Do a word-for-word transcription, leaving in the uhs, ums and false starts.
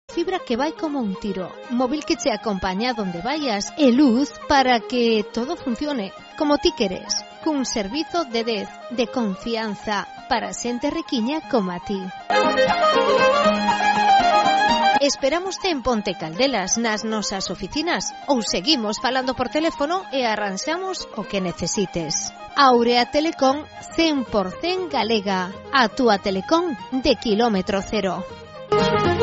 Fibra que vai como un tiro, móvil que te acompaña donde vayas e luz para que todo funcione como ti queres, cun servizo de dez de confianza para xente riquiña como a ti. Esperámoste en Ponte Caldelas nas nosas oficinas ou seguimos falando por teléfono e arranxamos o que necesites. Aurea Telecom cen por cen galega, a túa telecom de kilómetro cero.